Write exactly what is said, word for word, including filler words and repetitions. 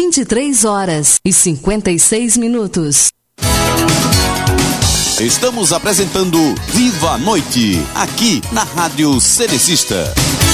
vinte e três horas e cinquenta e seis minutos. Estamos apresentando Viva a Noite, aqui na Rádio Cerecista.